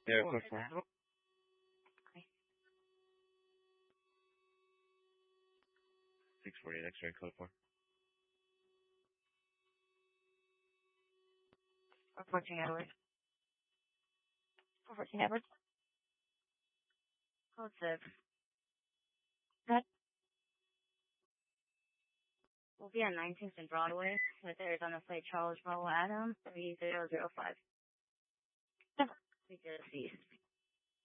Yeah, code 4. Okay. 640 X-ray, code 4. 414 Edwards. 414 Edwards. Code 6. Good. We'll be on 19th and Broadway with Arizona Flight Charles Bravo Adam 3005. Good. We did east.